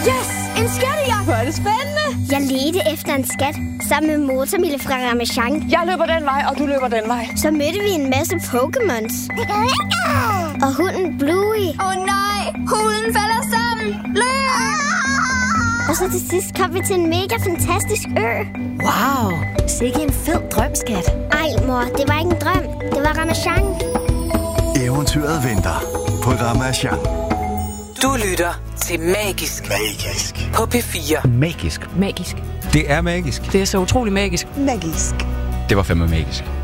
Yes! En skattejagt! Hvor er det spændende! Jeg ledte efter en skat sammen med Motormille fra Ramasjang. Jeg løber den vej, og du løber den vej. Så mødte vi en masse Pokémons. Og hunden Bluey. Nej, hunden falder sammen. Løb! Og så til sidst kom vi til en mega fantastisk ø. Wow, sikke en fed drømskat. Ej, mor, det var ikke en drøm. Det var Ramasjang. Eventyret venter på Ramasjang. Du lytter til Magisk. Magisk. På P4. Magisk. Magisk. Det er magisk. Det er så utrolig magisk. Magisk. Det var fandme magisk.